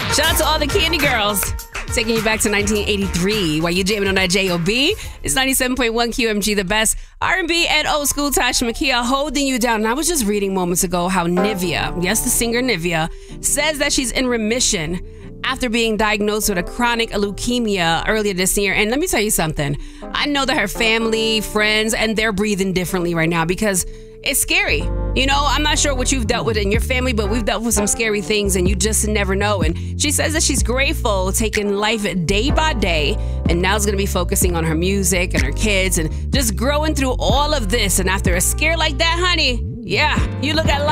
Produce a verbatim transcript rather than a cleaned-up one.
Shout out to all the Candy Girls. Taking you back to nineteen eighty-three while you're jamming on that J O B. It's ninety-seven point one Q M G, the best R and B and old school. Tasha Makia holding you down. And I was just reading moments ago how Nivea, yes, the singer Nivea, says that she's in remission after being diagnosed with a chronic leukemia earlier this year. And let me tell you something. I know that her family, friends, and they're breathing differently right now because it's scary. You know, I'm not sure what you've dealt with in your family, but we've dealt with some scary things and you just never know. And she says that she's grateful, taking life day by day, and now is going to be focusing on her music and her kids and just growing through all of this. And after a scare like that, honey, yeah, you look at life